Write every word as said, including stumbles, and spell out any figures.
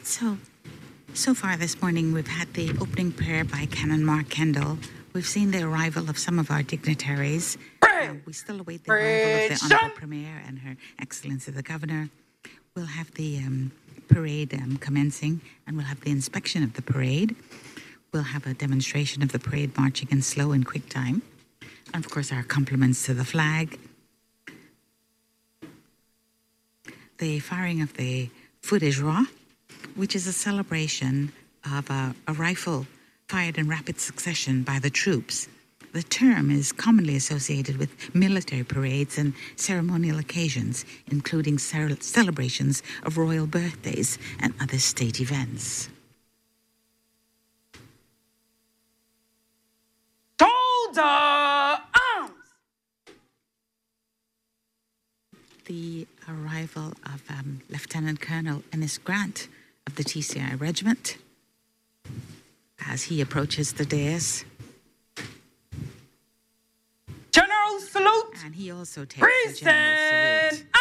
So, so far this morning, we've had the opening prayer by Canon Mark Kendall. We've seen the arrival of some of our dignitaries. Uh, we still await the arrival of the Honourable Premier and Her Excellency the Governor. We'll have the um, parade um, commencing, and we'll have the inspection of the parade. We'll have a demonstration of the parade marching in slow and quick time. And, of course, our compliments to the flag. The firing of the feu de joie, which is a celebration of a, a rifle fired in rapid succession by the troops. The term is commonly associated with military parades and ceremonial occasions, including ce- celebrations of royal birthdays and other state events. Soldier arms! The arrival of um, Lieutenant Colonel Ennis Grant of the T C I Regiment as he approaches the dais. General salute! And he also takes the general salute.